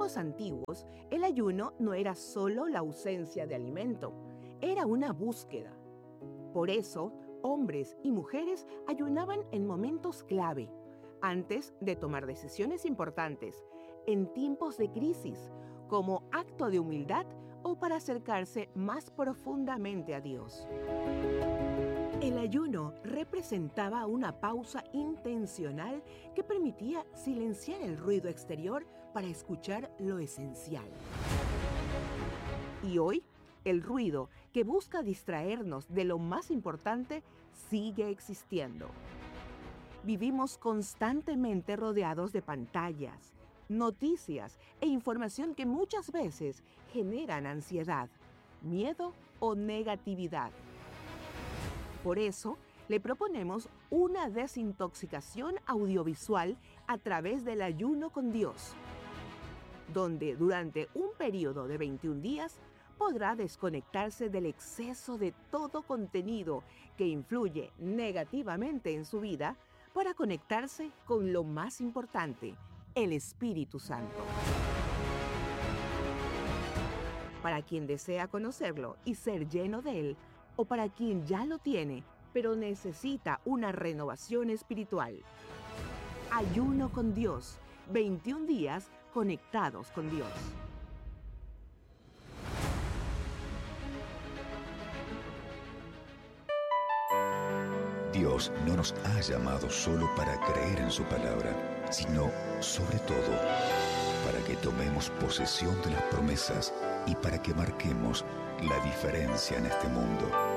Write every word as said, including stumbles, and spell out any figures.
tiempos antiguos, el ayuno no era solo la ausencia de alimento, era una búsqueda. Por eso, hombres y mujeres ayunaban en momentos clave, antes de tomar decisiones importantes, en tiempos de crisis, como acto de humildad o para acercarse más profundamente a Dios. El ayuno representaba una pausa intencional que permitía silenciar el ruido exterior para escuchar lo esencial. Y hoy, el ruido que busca distraernos de lo más importante sigue existiendo. Vivimos constantemente rodeados de pantallas, noticias e información que muchas veces generan ansiedad, miedo o negatividad. Por eso, le proponemos una desintoxicación audiovisual a través del ayuno con Dios, donde durante un periodo de veintiún días podrá desconectarse del exceso de todo contenido que influye negativamente en su vida para conectarse con lo más importante, el Espíritu Santo. Para quien desea conocerlo y ser lleno de él, o para quien ya lo tiene, pero necesita una renovación espiritual. Ayuno con Dios, veintiún días conectados con Dios. Dios no nos ha llamado solo para creer en su palabra, sino, sobre todo, para que tomemos posesión de las promesas y para que marquemos la diferencia en este mundo.